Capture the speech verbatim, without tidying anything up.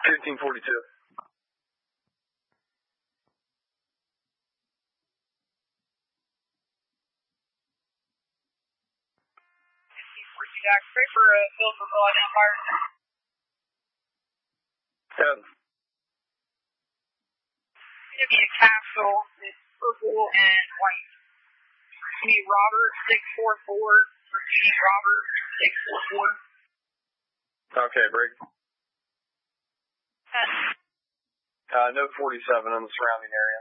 fifteen forty-two. Jack, pray for a field for Broad Empire. Ten. Give me a capsule. It's purple and white. Give me Robert six four four. Repeating Robert six four four. Okay, break. Ten. Uh, note forty-seven in the surrounding area.